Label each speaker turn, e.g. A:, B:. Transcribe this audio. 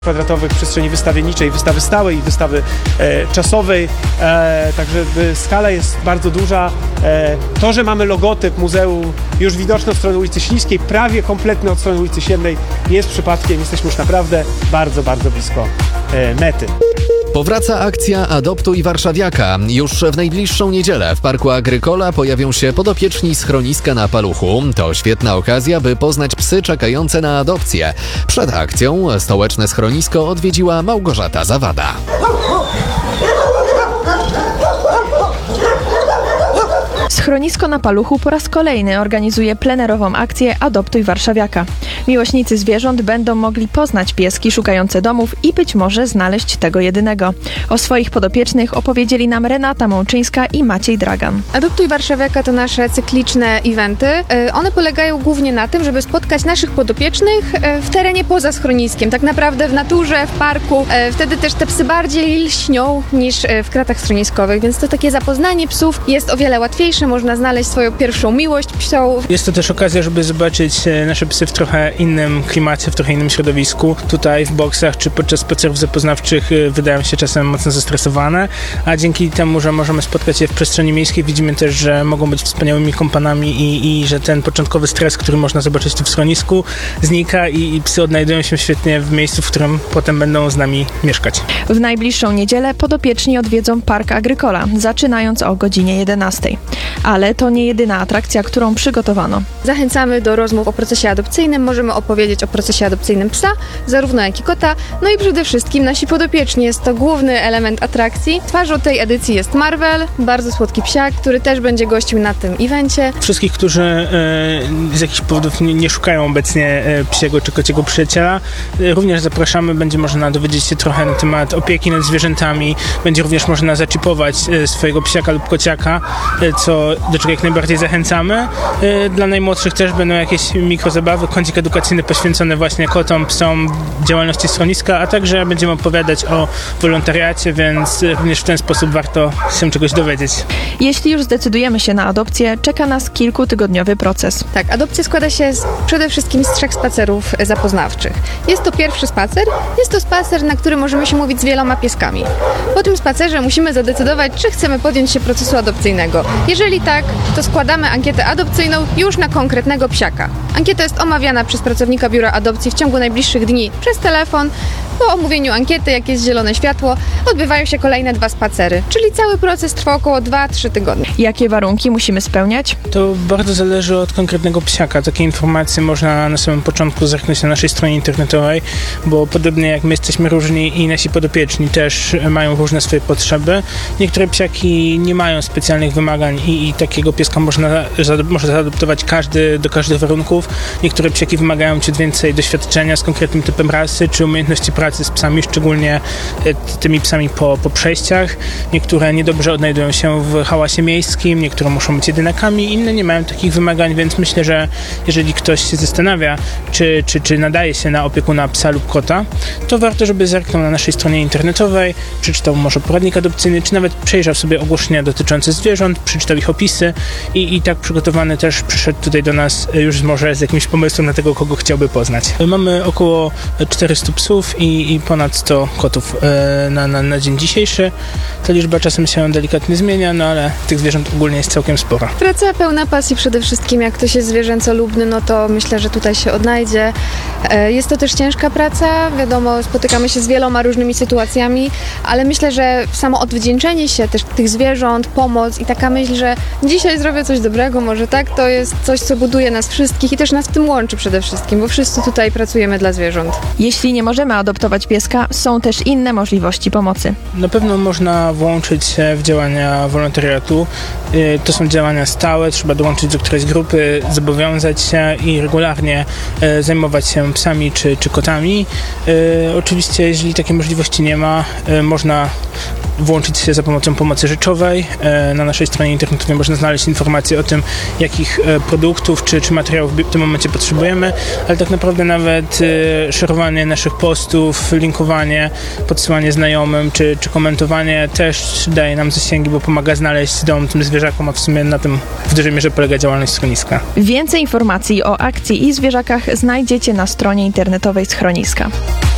A: kwadratowych przestrzeni wystawienniczej, wystawy stałej i wystawy czasowej, także skala jest bardzo duża. To, że mamy logotyp muzeum już widoczny od strony ulicy Śliskiej, prawie kompletny od strony ulicy Siennej, nie jest przypadkiem, jesteśmy już naprawdę bardzo, bardzo blisko mety.
B: Powraca akcja Adoptuj Warszawiaka. Już w najbliższą niedzielę w Parku Agrykola pojawią się podopieczni schroniska na Paluchu. To świetna okazja, by poznać psy czekające na adopcję. Przed akcją stołeczne schronisko odwiedziła Małgorzata Zawada.
C: Schronisko na Paluchu po raz kolejny organizuje plenerową akcję Adoptuj Warszawiaka. Miłośnicy zwierząt będą mogli poznać pieski szukające domów i być może znaleźć tego jedynego. O swoich podopiecznych opowiedzieli nam Renata Mączyńska i Maciej Dragan.
D: Adoptuj Warszawiaka to nasze cykliczne eventy. One polegają głównie na tym, żeby spotkać naszych podopiecznych w terenie poza schroniskiem, tak naprawdę w naturze, w parku. Wtedy też te psy bardziej lśnią niż w kratach schroniskowych, więc to takie zapoznanie psów jest o wiele łatwiejsze. Można znaleźć swoją pierwszą miłość psią.
E: Jest to też okazja, żeby zobaczyć nasze psy w trochę innym klimacie, w trochę innym środowisku. Tutaj w boksach czy podczas spacerów zapoznawczych wydają się czasem mocno zestresowane, a dzięki temu, że możemy spotkać je w przestrzeni miejskiej, widzimy też, że mogą być wspaniałymi kompanami i że ten początkowy stres, który można zobaczyć tu w schronisku, znika i psy odnajdują się świetnie w miejscu, w którym potem będą z nami mieszkać.
C: W najbliższą niedzielę podopieczni odwiedzą Park Agrykola, zaczynając o godzinie 11. Ale to nie jedyna atrakcja, którą przygotowano.
D: Zachęcamy do rozmów o procesie adopcyjnym. Możemy opowiedzieć o procesie adopcyjnym psa, zarówno jak i kota. No i przede wszystkim nasi podopieczni. Jest to główny element atrakcji. Twarzą tej edycji jest Marvel, bardzo słodki psiak, który też będzie gościł na tym evencie.
E: Wszystkich, którzy z jakichś powodów nie szukają obecnie psiego czy kociego przyjaciela, również zapraszamy. Będzie można dowiedzieć się trochę na temat opieki nad zwierzętami. Będzie również można zaczipować swojego psiaka lub kociaka, do czego jak najbardziej zachęcamy. Dla najmłodszych też będą jakieś mikrozabawy, kącik edukacyjny poświęcony właśnie kotom, psom, działalności schroniska, a także będziemy opowiadać o wolontariacie, więc również w ten sposób warto się czegoś dowiedzieć.
C: Jeśli już zdecydujemy się na adopcję, czeka nas kilkutygodniowy proces.
D: Tak, adopcja składa się przede wszystkim z 3 spacerów zapoznawczych. Jest to pierwszy spacer, jest to spacer, na którym możemy się mówić z wieloma pieskami. Po tym spacerze musimy zadecydować, czy chcemy podjąć się procesu adopcyjnego. Jeżeli tak, to składamy ankietę adopcyjną już na konkretnego psiaka. Ankieta jest omawiana przez pracownika biura adopcji w ciągu najbliższych dni przez telefon. Po omówieniu ankiety, jak jest zielone światło, odbywają się kolejne 2 spacery, czyli cały proces trwa około 2-3 tygodnie.
C: Jakie warunki musimy spełniać?
E: To bardzo zależy od konkretnego psiaka. Takie informacje można na samym początku zerknąć na naszej stronie internetowej, bo podobnie jak my jesteśmy różni i nasi podopieczni też mają różne swoje potrzeby. Niektóre psiaki nie mają specjalnych wymagań i takiego pieska może zaadoptować każdy do każdych warunków. Niektóre psiaki wymagają ciut więcej doświadczenia z konkretnym typem rasy czy umiejętności pracy z psami, szczególnie tymi psami po przejściach. Niektóre niedobrze odnajdują się w hałasie miejskim, niektóre muszą być jedynakami, inne nie mają takich wymagań, więc myślę, że jeżeli ktoś się zastanawia, czy nadaje się na opiekuna psa lub kota, to warto, żeby zerknął na naszej stronie internetowej, przeczytał może poradnik adopcyjny, czy nawet przejrzał sobie ogłoszenia dotyczące zwierząt, przeczytał ich opisy i tak przygotowany też przyszedł tutaj do nas już może z jakimś pomysłem na tego, kogo chciałby poznać. Mamy około 400 psów i ponad 100 kotów na dzień dzisiejszy. Ta liczba czasem się delikatnie zmienia, no ale tych zwierząt ogólnie jest całkiem sporo.
D: Praca pełna pasji przede wszystkim. Jak ktoś jest zwierzęcolubny, no to myślę, że tutaj się odnajdzie. Jest to też ciężka praca. Wiadomo, spotykamy się z wieloma różnymi sytuacjami, ale myślę, że samo odwdzięczenie się też tych zwierząt, pomoc i taka myśl, że dzisiaj zrobię coś dobrego, może tak, to jest coś, co buduje nas wszystkich i też nas w tym łączy przede wszystkim, bo wszyscy tutaj pracujemy dla zwierząt.
C: Jeśli nie możemy adoptować pieska, są też inne możliwości pomocy.
E: Na pewno można włączyć się w działania wolontariatu. To są działania stałe, trzeba dołączyć do którejś grupy, zobowiązać się i regularnie zajmować się psami czy kotami. Oczywiście, jeżeli takiej możliwości nie ma, można włączyć się za pomocą pomocy rzeczowej. Na naszej stronie internetowej można znaleźć informacje o tym, jakich produktów czy materiałów w tym momencie potrzebujemy, ale tak naprawdę nawet szerowanie naszych postów, linkowanie, podsyłanie znajomym czy komentowanie też daje nam zasięgi, bo pomaga znaleźć dom tym zwierzakom, a w sumie na tym w dużej mierze polega działalność schroniska.
C: Więcej informacji o akcji i zwierzakach znajdziecie na stronie internetowej schroniska.